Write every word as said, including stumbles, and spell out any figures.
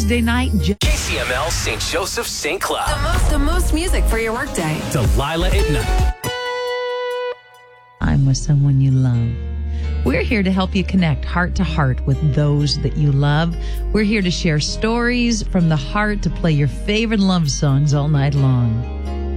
Wednesday night. K C M L Saint Joseph Saint Cloud. The most, the most music for your workday. Delilah at night. I'm with someone you love. We're here to help you connect heart to heart with those that you love. We're here to share stories from the heart, to play your favorite love songs all night long.